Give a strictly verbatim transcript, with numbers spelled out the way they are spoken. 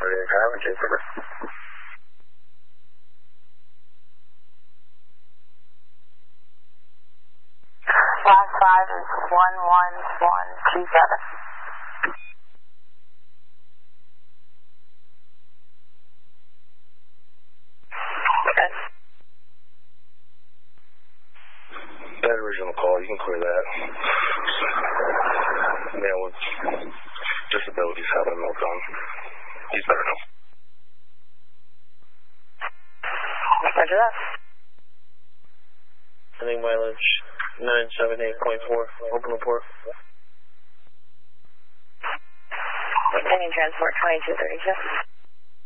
Last five is one one one two seven. Okay. That original call, you can clear that. Man with disabilities having a meltdown. He's better now. Roger that. Sending mileage nine seven eight point four. Open report. Maintaining transport twenty-two thirty-two.